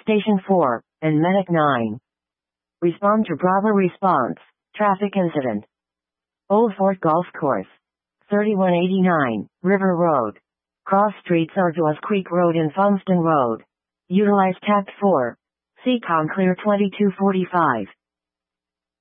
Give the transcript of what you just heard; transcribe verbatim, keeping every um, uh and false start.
Station four, and Medic nine. Respond to Bravo response. Traffic incident. Old Fort Golf Course. thirty-one eighty-nine, River Road. Cross streets Arduous Creek Road and Funston Road. Utilize Tact four. Seacom clear twenty-two forty-five.